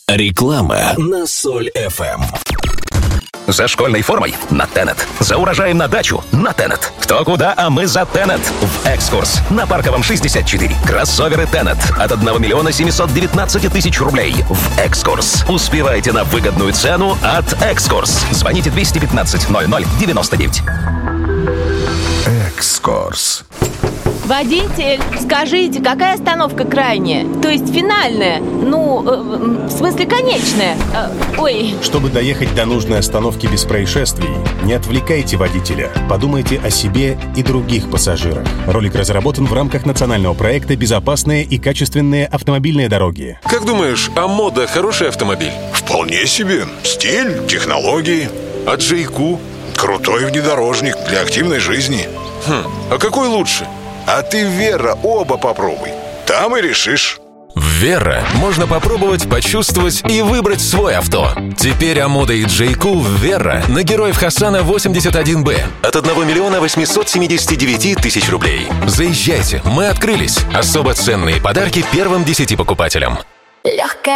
Реклама на Соль ФМ. За школьной формой на Тенет. За урожаем на дачу на Тенет. Кто куда, а мы за Тенет. В «Экскурс» на Парковом 64. Кроссоверы Тенет от 1 миллиона 719 тысяч рублей. В «Экскурс». Успевайте на выгодную цену от «Экскурс». Звоните 215 00 99. «Экскурс». Водитель, скажите, какая остановка крайняя? То есть финальная? В смысле конечная? Чтобы доехать до нужной остановки без происшествий, не отвлекайте водителя. Подумайте о себе и других пассажирах. Ролик разработан в рамках национального проекта «Безопасные и качественные автомобильные дороги». Как думаешь, а мода хороший автомобиль? Вполне себе. Стиль, технологии. А Джейку? Крутой внедорожник для активной жизни. А какой лучше? А ты, Вера, оба попробуй. Там и решишь. В Верра можно попробовать, почувствовать и выбрать свой авто. Теперь Амода и Джейку в Верра на Героев Хасана 81Б от 1 миллиона 879 тысяч рублей. Заезжайте, мы открылись. Особо ценные подарки первым 10 покупателям. Легкая